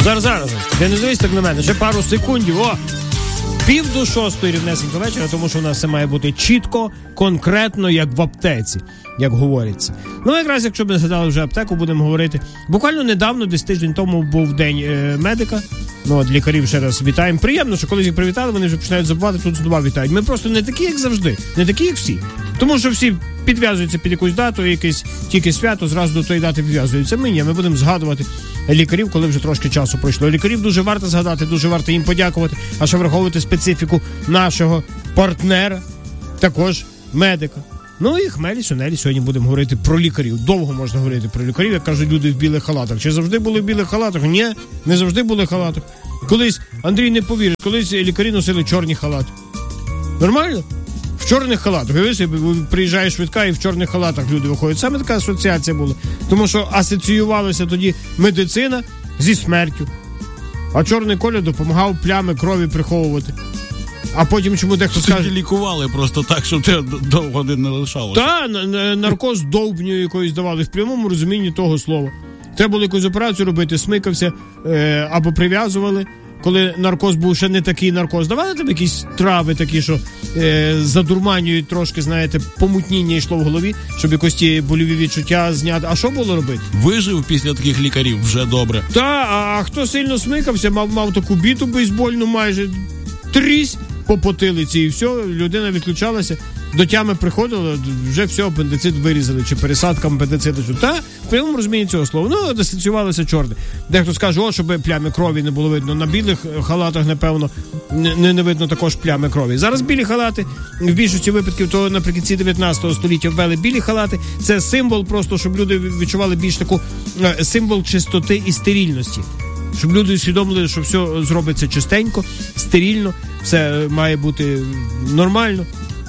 Зараз. Ти не дивись так на мене. Ще пару секундів. О! 5:45 рівнесенько вечора, тому що у нас все має бути чітко, конкретно, як в аптеці, як говориться. Ну, якраз, якщо б не згадали вже аптеку, будемо говорити. Буквально недавно, десь тиждень тому, був день медика. Ну, от лікарів ще раз вітаємо. Приємно, що коли їх привітали, вони вже починають забувати, тут знову вітають. Ми просто не такі, як завжди, не такі, як всі. Тому що всі підв'язуються під якусь дату, якесь тільки свято, зразу до тої дати підв'язуються. Ми будемо згадувати лікарів, коли вже трошки часу пройшло. Лікарів дуже варто згадати, дуже варто їм подякувати, а ще враховувати специфіку нашого партнера, також медика. Ну і хмелі, сунелі, сьогодні будемо говорити про лікарів. Довго можна говорити про лікарів, як кажуть люди в білих халатах. Чи завжди були в білих халатах? Ні, не завжди були в халатах. Колись, Андрій, не повіриш, колись лікарі носили чорні халати. Нормально? В чорних халатах. Приїжджає швидка і в чорних халатах люди виходять. Саме така асоціація була. Тому що асоціювалася тоді медицина зі смертю. А чорний колір допомагав плями крові приховувати. А потім чому дехто скаже... лікували просто так, щоб те довго не лишалося. Та, наркоз довбню якоюсь давали в прямому розумінні того слова. Треба було якусь операцію робити, смикався, або прив'язували. Коли наркоз був ще не такий наркоз, давали там якісь трави такі, що задурманюють трошки, знаєте, помутніння йшло в голові, щоб якось ті больові відчуття зняти. А що було робити? Вижив після таких лікарів, вже добре. Та, а хто сильно смикався, мав таку біту бейсбольну майже, трісь по потилиці і все, людина відключалася, до тями приходила, вже все, апендицит вирізали, чи пересадка апендициту. Та, в прямому розумінні цього слова. Ну, асоціювалося чорне. Дехто скаже, щоб плями крові не було видно. На білих халатах, напевно, не видно також плями крові. Зараз білі халати, в більшості випадків, то наприкінці 19 століття ввели білі халати. Це символ просто, щоб люди відчували більш таку символ чистоти і стерильності. Щоб люди усвідомили, що все зробиться чистенько, стерильно, все має бути нормально.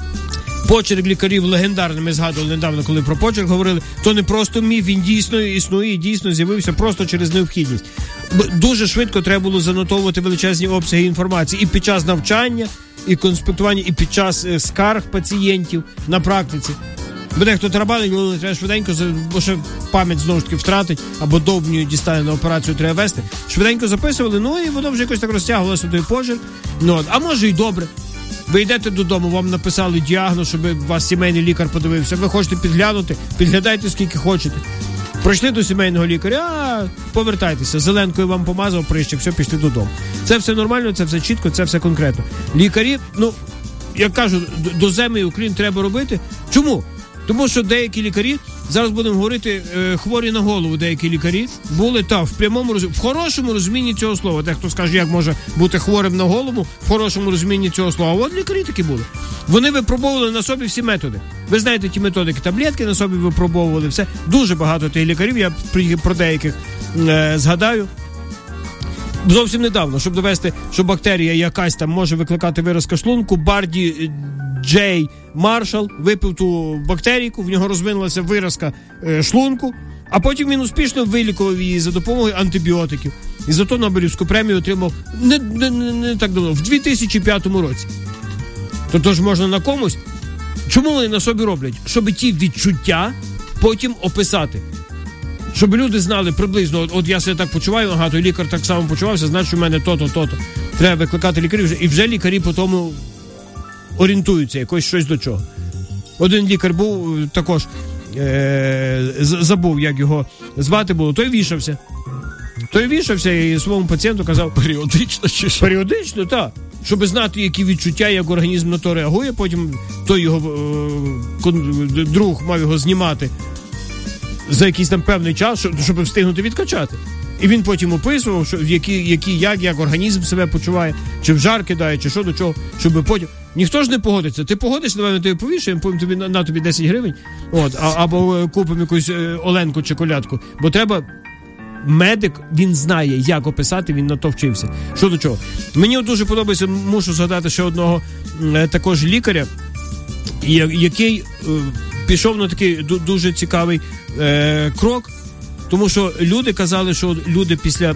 Почерк лікарів легендарний, ми згадували недавно, коли про почерк говорили, то не просто міф, він дійсно існує, дійсно з'явився просто через необхідність. Дуже швидко треба було занотовувати величезні обсяги інформації і під час навчання, і конспектування, і під час скарг пацієнтів на практиці. Бо дехто тарабанить, треба швиденько, бо ще пам'ять знову ж таки втратить, або довбню дістане на операцію треба вести. Швиденько записували, ну і воно вже якось так розтягувалося той почерк. Ну, а може й добре. Ви йдете додому, вам написали діагноз, щоб вас сімейний лікар подивився. Ви хочете підглянути, підглядайте скільки хочете. Прийшли до сімейного лікаря, повертайтеся, зеленкою вам помазав, прищик, все, пішли додому. Це все нормально, це все чітко, це все конкретно. Лікарі, ну, як кажу, до земи і уклін треба робити. Чому? Тому що деякі лікарі, зараз будемо говорити, хворі на голову деякі лікарі, були в прямому розумінні, в хорошому розумінні цього слова. Дехто скаже, як може бути хворим на голову в хорошому розумінні цього слова. От лікарі такі були. Вони випробовували на собі всі методи. Ви знаєте ті методики, таблетки на собі випробовували, все. Дуже багато тих лікарів, я про деяких згадаю. Зовсім недавно, щоб довести, що бактерія якась там може викликати виразка шлунку, Барді Джей Маршал випив ту бактерійку, в нього розвинулася виразка шлунку, а потім він успішно вилікував її за допомогою антибіотиків. І за то Нобелівську премію отримав не так давно, в 2005 році. То ж можна на комусь. Чому вони на собі роблять? Щоб ті відчуття потім описати. Щоб люди знали приблизно, от я себе так почуваю, ага, той лікар так само почувався, значить у мене то-то. Треба викликати лікарів, і вже лікарі по тому орієнтуються, якось щось до чого. Один лікар був також, забув, як його звати було, той вішався і своєму пацієнту казав періодично чи що? Періодично, так. Щоб знати, які відчуття, як організм на то реагує, потім той його друг мав його знімати за якийсь там певний час, щоб встигнути відкачати. І він потім описував, що як організм себе почуває, чи в жар кидає, чи що до чого, щоб потім... Ніхто ж не погодиться. Ти погодишся, давай ми тобі повішаємо, потім на тобі 10 гривень, або купимо якусь оленку чи колядку. Бо треба... Медик, він знає, як описати, він на то вчився. Що до чого? Мені дуже подобається, мушу згадати ще одного також лікаря, який пішов на такий дуже цікавий крок, тому що люди казали, що люди після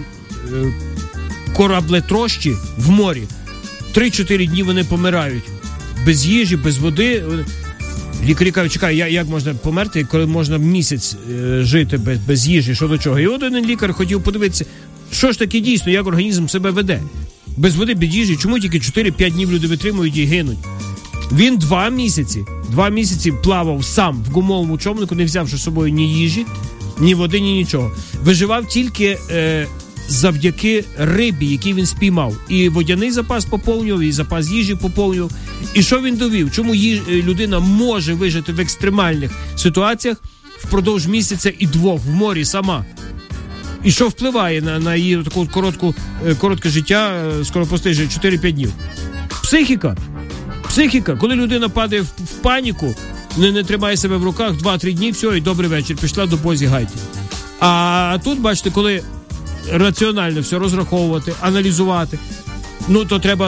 кораблетрощі в морі 3-4 дні вони помирають. Без їжі, без води. Лікарі кажуть, чекай, як можна померти, коли можна місяць жити без їжі, що до чого. І от один лікар хотів подивитися, що ж таке дійсно, як організм себе веде? Без води, без їжі, чому тільки 4-5 днів люди витримують і гинуть? Він 2 місяці плавав сам в гумовому човнику, не взявши з собою ні їжі, ні води, ні нічого. Виживав тільки завдяки рибі, який він спіймав. І водяний запас поповнював, і запас їжі поповнював. І що він довів? Чому людина може вижити в екстремальних ситуаціях впродовж місяця і 2 в морі сама? І що впливає на її таку коротке життя, скоропостижне 4-5 днів? Психіка. Коли людина падає в паніку, не тримає себе в руках 2-3 дні, все, і добрий вечір, пішла до Бозі гайки. А тут, бачите, коли раціонально все розраховувати, аналізувати, то треба